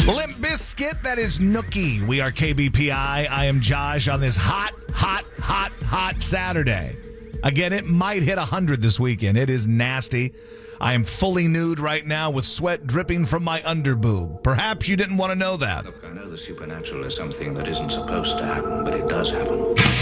Limp Bizkit, that is Nookie. We are KBPI. I am Josh on this hot Saturday. Again, it might hit 100 this weekend. It is nasty. I am fully nude right now with sweat dripping from my underboob. Perhaps you didn't want to know that. Look, I know the supernatural is something that isn't supposed to happen, but it does happen.